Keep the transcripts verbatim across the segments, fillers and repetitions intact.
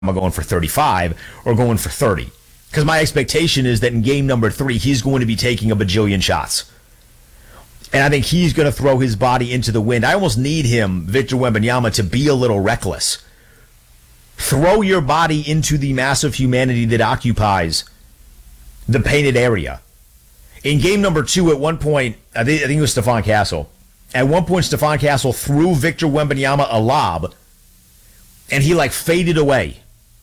going for thirty-five or going for thirty. Because my expectation is that in game number three, he's going to be taking a bajillion shots. And I think he's going to throw his body into the wind. I almost need him, Victor Wembanyama, to be a little reckless. Throw your body into the massive humanity that occupies the painted area. In game number two, at one point, I think, I think it was Stephon Castle. At one point, Stephon Castle threw Victor Wembanyama a lob, and he, like, faded away.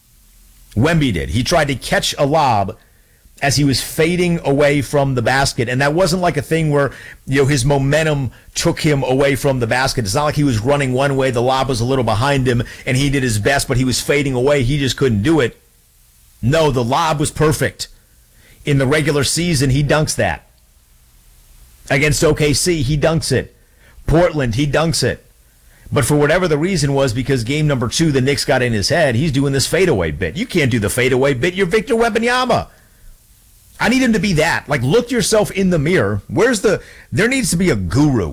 Wemby did. He tried to catch a lob as he was fading away from the basket, and that wasn't like a thing where, you know, his momentum took him away from the basket. It's not like he was running one way, the lob was a little behind him, and he did his best, but he was fading away. He just couldn't do it. No, the lob was perfect. In the regular season, he dunks that. Against O K C, he dunks it. Portland, he dunks it. But for whatever the reason was, because game number two, the Knicks got in his head, he's doing this fadeaway bit. You can't do the fadeaway bit. You're Victor Wembanyama. I need him to be that. Like, look yourself in the mirror. Where's the... There needs to be a guru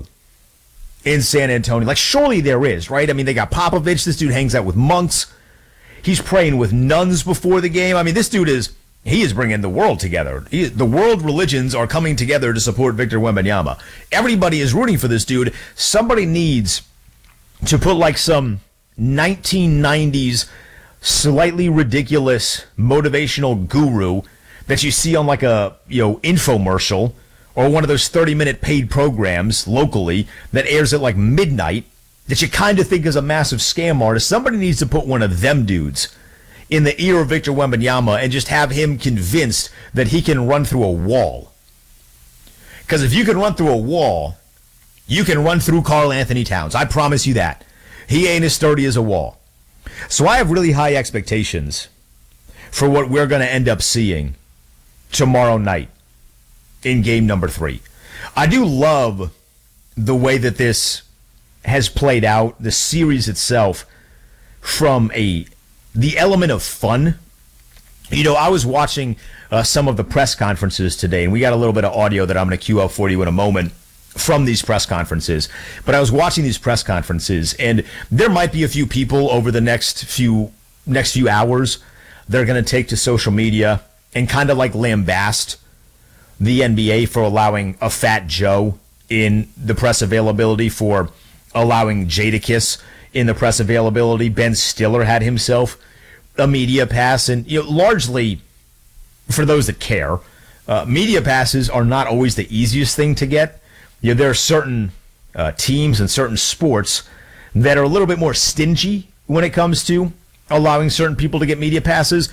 in San Antonio. Like, surely there is, right? I mean, they got Popovich. This dude hangs out with monks. He's praying with nuns before the game. I mean, this dude is... He is bringing the world together. He, the world religions are coming together to support Victor Wembanyama. Everybody is rooting for this dude. Somebody needs to put like some nineteen nineties slightly ridiculous motivational guru that you see on like a, you know, infomercial or one of those thirty minute paid programs locally that airs at like midnight that you kind of think is a massive scam artist. Somebody needs to put one of them dudes in the ear of Victor Wembanyama and just have him convinced that he can run through a wall. Because if you can run through a wall, you can run through Karl Anthony Towns. I promise you that. He ain't as sturdy as a wall. So I have really high expectations for what we're going to end up seeing tomorrow night in game number three. I do love the way that this has played out, the series itself, from a the element of fun. You know, I was watching uh, some of the press conferences today, and we got a little bit of audio that I'm going to cue up for you in a moment from these press conferences. But I was watching these press conferences, and there might be a few people over the next few next few hours that are going to take to social media and kind of like lambast the N B A for allowing a Fat Joe in the press availability, for allowing Jadakiss in the press availability. Ben Stiller had himself a media pass, and you know, largely for those that care, uh, media passes are not always the easiest thing to get. You know, there are certain uh, teams and certain sports that are a little bit more stingy when it comes to allowing certain people to get media passes.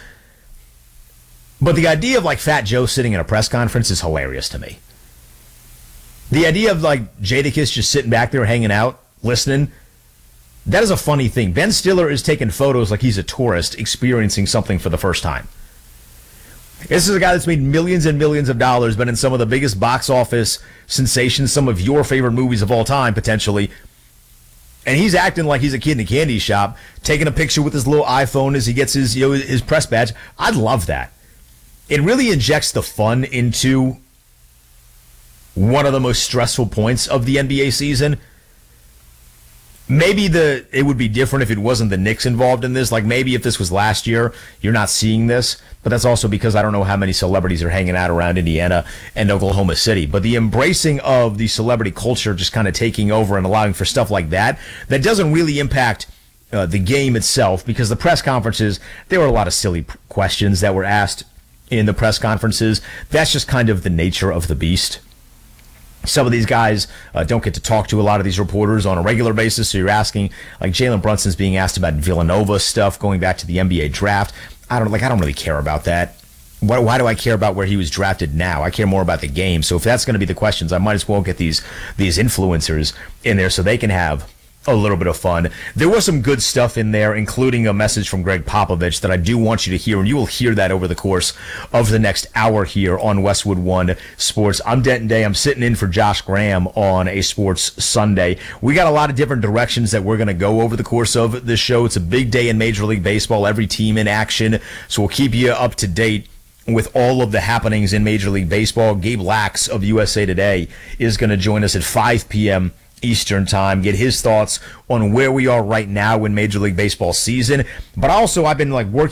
But the idea of like Fat Joe sitting in a press conference is hilarious to me. The idea of like Jadakiss just sitting back there hanging out, listening, that is a funny thing. Ben Stiller is taking photos like he's a tourist experiencing something for the first time. This is a guy that's made millions and millions of dollars, been in some of the biggest box office sensations, some of your favorite movies of all time, potentially. And he's acting like he's a kid in a candy shop, taking a picture with his little iPhone as he gets his, you know, his press badge. I'd love that. It really injects the fun into one of the most stressful points of the N B A season. Maybe the it would be different if it wasn't the Knicks involved in this. Like maybe if this was last year, you're not seeing this. But that's also because I don't know how many celebrities are hanging out around Indiana and Oklahoma City. But the embracing of the celebrity culture just kind of taking over and allowing for stuff like that, that doesn't really impact uh, the game itself, because the press conferences, there were a lot of silly questions that were asked in the press conferences. That's just kind of the nature of the beast. Some of these guys uh, don't get to talk to a lot of these reporters on a regular basis, so you're asking, like Jalen Brunson's being asked about Villanova stuff going back to the N B A draft. I don't like. I don't really care about that. Why, why do I care about where he was drafted now? I care more about the game. So if that's going to be the questions, I might as well get these these influencers in there so they can have a little bit of fun. There was some good stuff in there, including a message from Greg Popovich that I do want you to hear, and you will hear that over the course of the next hour here on Westwood One Sports. I'm Denton Day. I'm sitting in for Josh Graham on a Sports Sunday. We got a lot of different directions that we're going to go over the course of this show. It's a big day in Major League Baseball, every team in action, so we'll keep you up to date with all of the happenings in Major League Baseball. Gabe Lax of U S A Today is going to join us at five p.m. Eastern time, get his thoughts on where we are right now in Major League Baseball season. But also, I've been like working